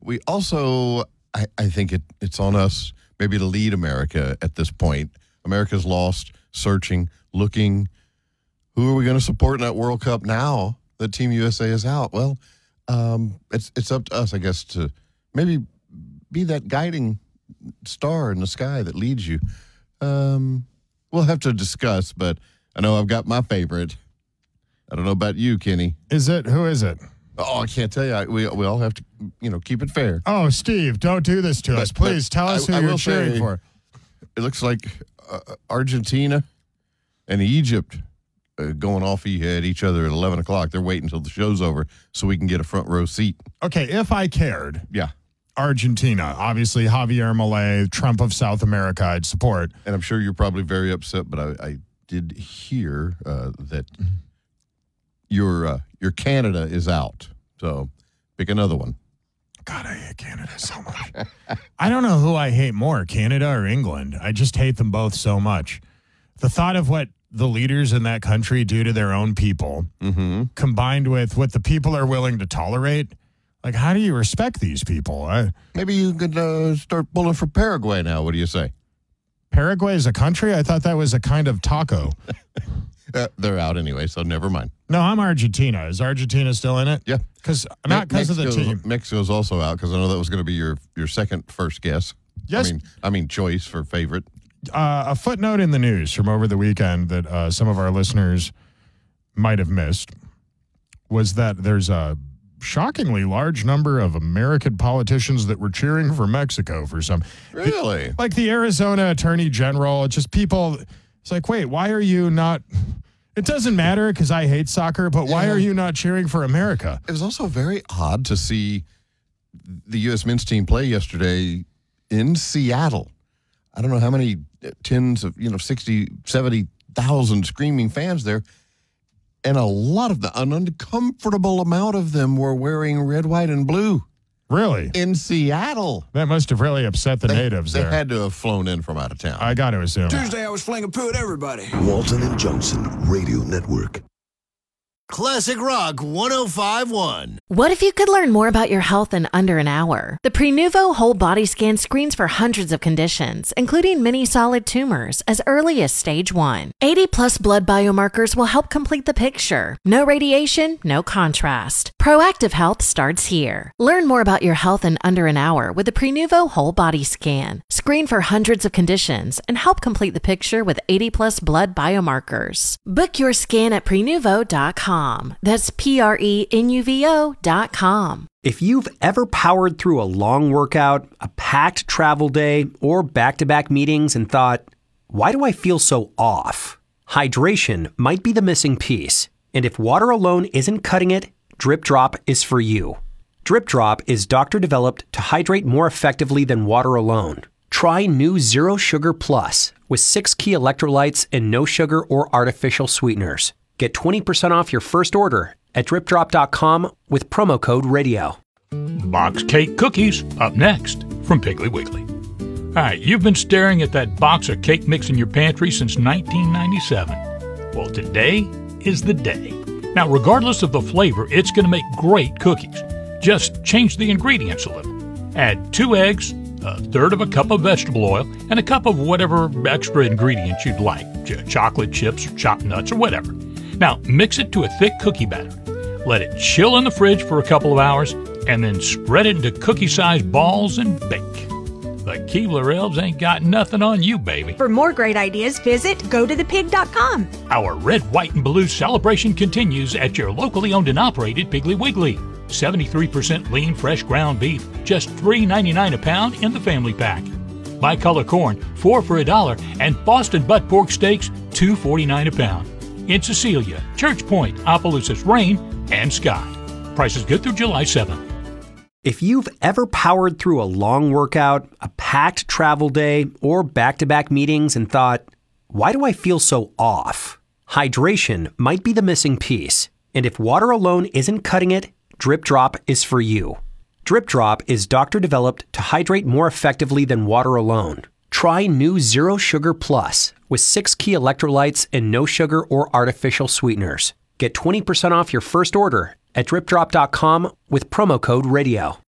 we also, I think it's on us maybe to lead America at this point. America's lost, searching, looking. Who are we going to support in that World Cup now that Team USA is out? Well, it's up to us, I guess, to maybe be that guiding star in the sky that leads you. We'll have to discuss, but I know I've got my favorite. I don't know about you, Kenny. Who is it? Oh, I can't tell you. We all have to, keep it fair. Oh, Steve, don't do this to us. Please tell us who you're cheering for. It looks like Argentina and Egypt going off at each other at 11 o'clock. They're waiting until the show's over so we can get a front row seat. Okay, if I cared. Yeah. Argentina, obviously Javier Milei, Trump of South America, I'd support. And I'm sure you're probably very upset, but I did hear that your Canada is out. So pick another one. God, I hate Canada so much. I don't know who I hate more, Canada or England. I just hate them both so much. The thought of what the leaders in that country do to their own people, combined with what the people are willing to tolerate, like, how do you respect these people? Maybe you could start pulling for Paraguay now. What do you say? Paraguay is a country? I thought that was a kind of taco. They're out anyway, so never mind. No, I'm Argentina. Is Argentina still in it? Yeah. Not because of the team. Mexico's also out because I know that was going to be your second first guess. Yes. I mean choice for favorite. A footnote in the news from over the weekend that some of our listeners might have missed was that there's a shockingly large number of American politicians that were cheering for Mexico for some. Really? Like the Arizona Attorney General, just people. It's like, wait, why are you not? It doesn't matter because I hate soccer, but why are you not cheering for America? It was also very odd to see the U.S. men's team play yesterday in Seattle. I don't know how many tens of, 60, 70,000 screaming fans there. And a lot of an uncomfortable amount of them were wearing red, white, and blue. Really? In Seattle. That must have really upset the natives there. They had to have flown in from out of town. I got to assume. Tuesday, I was flinging poo at everybody. Walton and Johnson Radio Network. Classic Rock 105.1. What if you could learn more about your health in under an hour? The Prenuvo Whole Body Scan screens for hundreds of conditions, including many solid tumors, as early as stage 1. 80-plus blood biomarkers will help complete the picture. No radiation, no contrast. Proactive health starts here. Learn more about your health in under an hour with the Prenuvo Whole Body Scan. Screen for hundreds of conditions and help complete the picture with 80-plus blood biomarkers. Book your scan at Prenuvo.com. That's Prenuvo.com. If you've ever powered through a long workout, a packed travel day, or back-to-back meetings and thought, why do I feel so off? Hydration might be the missing piece. And if water alone isn't cutting it, Drip Drop is for you. Drip Drop is doctor-developed to hydrate more effectively than water alone. Try new Zero Sugar Plus with 6 key electrolytes and no sugar or artificial sweeteners. Get 20% off your first order at dripdrop.com with promo code RADIO. Box Cake Cookies up next from Piggly Wiggly. All right, you've been staring at that box of cake mix in your pantry since 1997. Well, today is the day. Now, regardless of the flavor, it's going to make great cookies. Just change the ingredients a little. Add 2 eggs, a third of a cup of vegetable oil, and a cup of whatever extra ingredients you'd like, chocolate chips or chopped nuts or whatever. Now, mix it to a thick cookie batter. Let it chill in the fridge for a couple of hours, and then spread it into cookie-sized balls and bake. The Keebler Elves ain't got nothing on you, baby. For more great ideas, visit gotothepig.com. Our red, white, and blue celebration continues at your locally owned and operated Piggly Wiggly. 73% lean, fresh ground beef, just $3.99 a pound in the family pack. Bicolor corn, 4 for $1, and Boston butt pork steaks, $2.49 a pound. In Cecilia, Church Point, Opelousas, Rain, and Scott. Prices good through July 7th. If you've ever powered through a long workout, a packed travel day, or back-to-back meetings and thought, why do I feel so off? Hydration might be the missing piece. And if water alone isn't cutting it, Drip Drop is for you. Drip Drop is doctor-developed to hydrate more effectively than water alone. Try new Zero Sugar Plus with 6 key electrolytes and no sugar or artificial sweeteners. Get 20% off your first order at dripdrop.com with promo code RADIO.